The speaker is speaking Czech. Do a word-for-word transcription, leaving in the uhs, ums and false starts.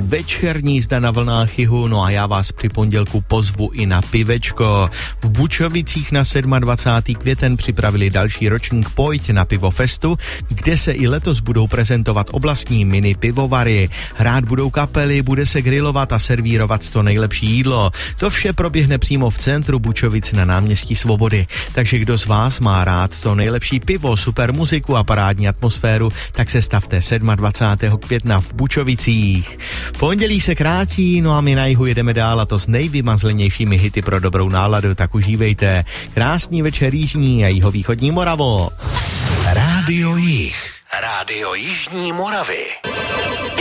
večerní jízda na vlnách jihu, no a já vás při pondělku pozvu i na pivečko. V Bučovicích na dvacátého sedmého květen připravili další ročník Pojď na pivo festu, kde se i letos budou prezentovat oblastní mini pivovary. Hrát budou kapely, bude se grilovat a servírovat to nejlepší jídlo. To vše proběhne přímo v centru Bučovic na náměstí Svobody. Takže kdo z vás má rád to nejlepší pivo, super muziku a parádní atmosféru, tak se stavte dvacátého sedmého května v Bučovicích. Pondělí se krátí, no a my na jihu jedeme dál, a to s nejvymazlenějšími hity pro dobrou náladu, tak užívejte. Krásný večer jižní a jihovýchodní Moravo. Rádio Jih. Rádio Jižní Moravy.